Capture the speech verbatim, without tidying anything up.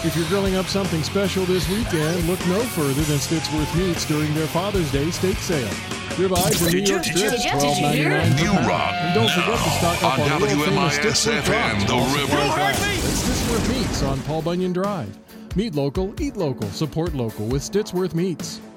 If you're grilling up something special this weekend, look no further than Stittsworth Meats during their Father's Day steak sale. Ribeyes and New York strips, twelve ninety-nine per pound. And don't forget to stock up on world-famous Stittsworth Rocks. The River. It's Stittsworth Meats on Paul Bunyan Drive. Meet local, eat local, support local with Stittsworth Meats.